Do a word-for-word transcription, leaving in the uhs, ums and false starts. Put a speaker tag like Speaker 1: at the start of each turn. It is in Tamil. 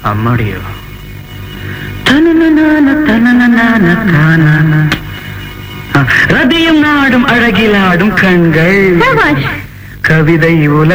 Speaker 1: அம்மாடியோ தனனனான தனனனான தானான ரதியும் நாடும் அழகிலாடும் கண்கள்
Speaker 2: சபாஷ்.
Speaker 1: கவிதை உல